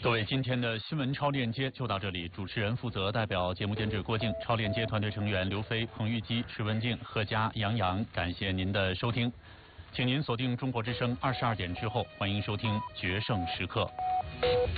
各位，今天的新闻超链接就到这里。主持人负责代表节目监制郭靖，超链接团队成员刘飞、彭玉基、石文静、贺佳、杨洋，感谢您的收听。请您锁定中国之声22点之后，欢迎收听《决胜时刻》。